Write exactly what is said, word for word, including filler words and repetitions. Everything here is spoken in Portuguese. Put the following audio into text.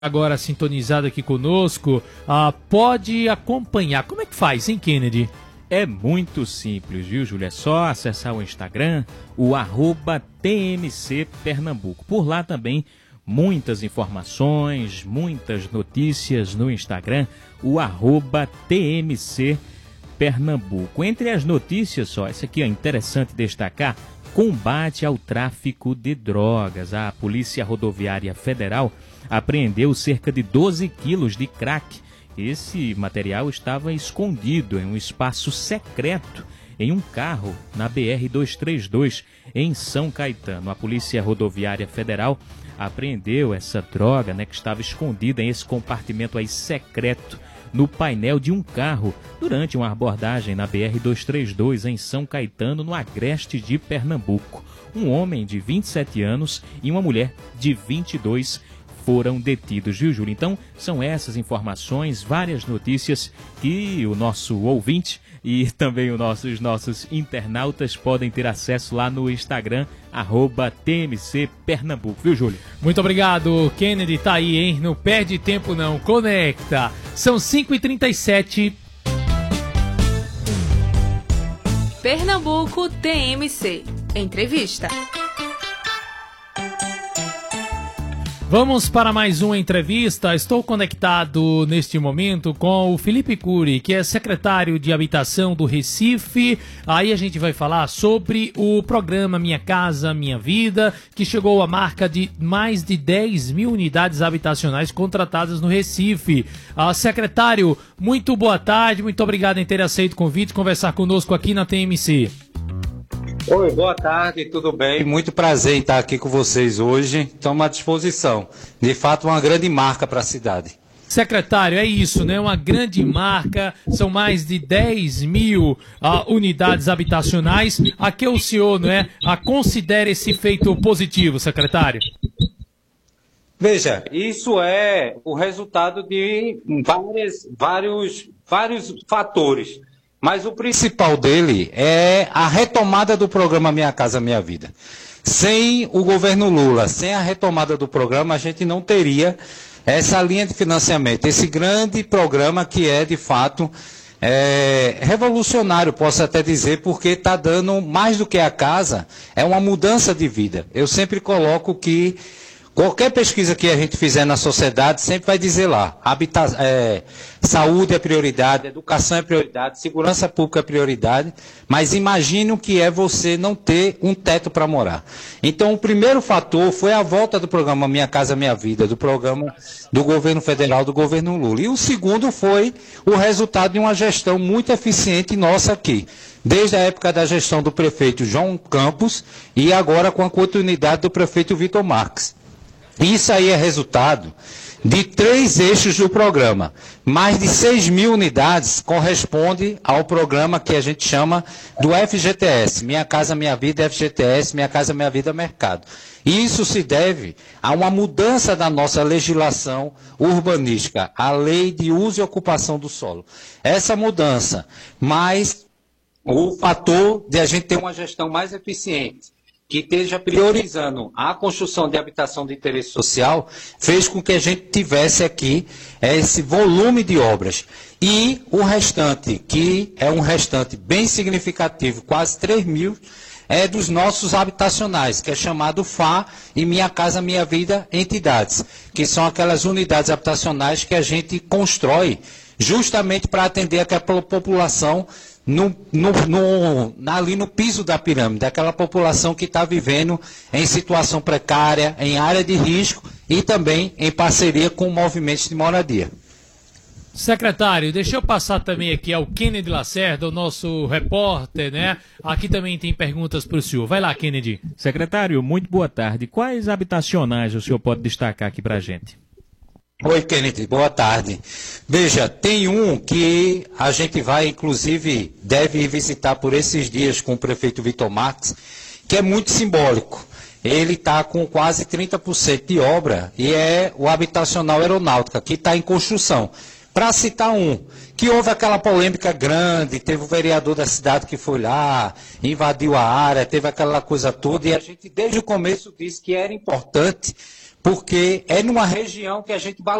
Agora sintonizado aqui conosco, ah, pode acompanhar. Como é que faz, hein, Kennedy? É muito simples, viu, Júlia? É só acessar o Instagram, o arroba T M C Pernambuco. Por lá também muitas informações, muitas notícias no Instagram, o arroba T M C Pernambuco. Entre as notícias, só, essa aqui é interessante destacar, combate ao tráfico de drogas. A Polícia Rodoviária Federal apreendeu cerca de doze quilos de crack. Esse material estava escondido em um espaço secreto em um carro na B R duzentos e trinta e dois, em São Caetano. A Polícia Rodoviária Federal apreendeu essa droga, né, que estava escondida em esse compartimento aí secreto no painel de um carro durante uma abordagem na B R duzentos e trinta e dois, em São Caetano, no agreste de Pernambuco. Um homem de vinte e sete anos e uma mulher de vinte e dois foram detidos, viu, Júlio? Então, são essas informações, várias notícias que o nosso ouvinte e também os nossos, nossos internautas podem ter acesso lá no Instagram, arroba T M C Pernambuco, viu, Júlio? Muito obrigado, Kennedy, tá aí, hein? Não perde tempo não, conecta. São cinco e trinta e sete. Pernambuco T M C. Entrevista. Vamos para mais uma entrevista. Estou conectado neste momento com o Felipe Cury, que é secretário de Habitação do Recife. Aí a gente vai falar sobre o programa Minha Casa Minha Vida, que chegou à marca de mais de dez mil unidades habitacionais contratadas no Recife. Ah, secretário, muito boa tarde, muito obrigado em ter aceito o convite de conversar conosco aqui na T M C. Oi, boa tarde, tudo bem? Muito prazer em estar aqui com vocês hoje. Estamos à disposição. De fato, uma grande marca para a cidade. Secretário, é isso, né? Uma grande marca, são mais de dez mil uh, unidades habitacionais. A que o senhor, né, a considera esse feito positivo, secretário? Veja, isso é o resultado de várias, vários, vários fatores. Mas o principal dele é a retomada do programa Minha Casa Minha Vida. Sem o governo Lula, sem a retomada do programa, a gente não teria essa linha de financiamento, esse grande programa que é, de fato, é, revolucionário, posso até dizer, porque está dando mais do que a casa, é uma mudança de vida. Eu sempre coloco que qualquer pesquisa que a gente fizer na sociedade sempre vai dizer lá, habita- é, saúde é prioridade, educação é prioridade, segurança pública é prioridade, mas imagine o que é você não ter um teto para morar. Então o primeiro fator foi a volta do programa Minha Casa Minha Vida, do programa do governo federal, do governo Lula. E o segundo foi o resultado de uma gestão muito eficiente nossa aqui. Desde a época da gestão do prefeito João Campos e agora com a continuidade do prefeito Vitor Marques. Isso aí é resultado de três eixos do programa. Mais de seis mil unidades corresponde ao programa que a gente chama do F G T S, Minha Casa Minha Vida F G T S, Minha Casa Minha Vida Mercado. E isso se deve a uma mudança da nossa legislação urbanística, a Lei de Uso e Ocupação do Solo. Essa mudança, mais o fator de a gente ter uma gestão mais eficiente, que esteja priorizando a construção de habitação de interesse social, fez com que a gente tivesse aqui esse volume de obras. E o restante, que é um restante bem significativo, quase três mil, é dos nossos habitacionais, que é chamado F A e Minha Casa Minha Vida Entidades, que são aquelas unidades habitacionais que a gente constrói justamente para atender aquela população No, no, no, ali no piso da pirâmide, aquela população que está vivendo em situação precária, em área de risco e também em parceria com movimentos de moradia. Secretário, deixa eu passar também aqui ao Kennedy Lacerda, o nosso repórter, né? Aqui também tem perguntas para o senhor. Vai lá, Kennedy. Secretário, muito boa tarde. Quais habitacionais o senhor pode destacar aqui para a gente? Oi, Kennedy, boa tarde. Veja, tem um que a gente vai, inclusive, deve visitar por esses dias com o prefeito Vitor Marques, que é muito simbólico. Ele está com quase trinta por cento de obra e é o habitacional aeronáutica, que está em construção. Para citar um, que houve aquela polêmica grande, teve o vereador da cidade que foi lá, invadiu a área, teve aquela coisa toda, e a gente desde o começo disse que era importante porque é numa região que a gente